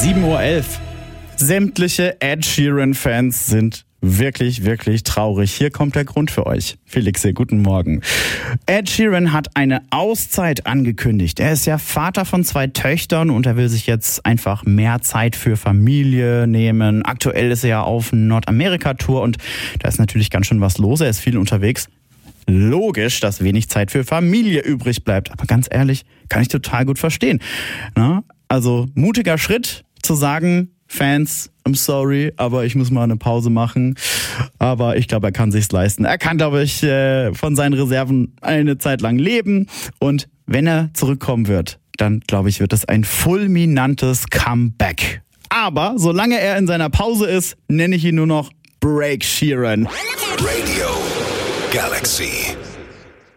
7:11 Uhr. Sämtliche Ed Sheeran-Fans sind wirklich, wirklich traurig. Hier kommt der Grund für euch. Felix hier, guten Morgen. Ed Sheeran hat eine Auszeit angekündigt. Er ist ja Vater von 2 Töchtern und er will sich jetzt einfach mehr Zeit für Familie nehmen. Aktuell ist er ja auf Nordamerika-Tour und da ist natürlich ganz schön was los. Er ist viel unterwegs. Logisch, dass wenig Zeit für Familie übrig bleibt. Aber ganz ehrlich, kann ich total gut verstehen. Na, also mutiger Schritt zu sagen, Fans, I'm sorry, aber ich muss mal eine Pause machen. Aber ich glaube, er kann sich's leisten. Er kann, glaube ich, von seinen Reserven eine Zeit lang leben. Und wenn er zurückkommen wird, dann, glaube ich, wird es ein fulminantes Comeback. Aber solange er in seiner Pause ist, nenne ich ihn nur noch Break Sheeran. Radio Galaxy.